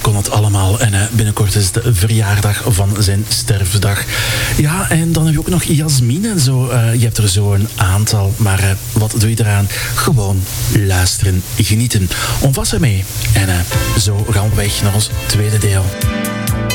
kon het allemaal. En binnenkort is de verjaardag van zijn sterfdag. Ja, en dan heb je ook nog Jasmine en zo. Je hebt er zo een aantal. Maar wat doe je eraan? Gewoon luisteren, genieten. Onvast ermee. En zo gaan we weg naar ons tweede deel.